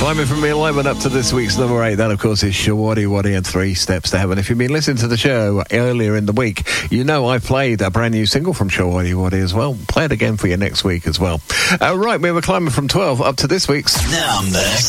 Climbing from 11 up to this week's number 8. That, of course, is Showaddy Waddy and 3 Steps to Heaven. If you've been listening to the show earlier in the week, you know I played a brand new single from Showaddy Waddy as well. Play it again for you next week as well. Right, we were climbing from 12 up to this week's number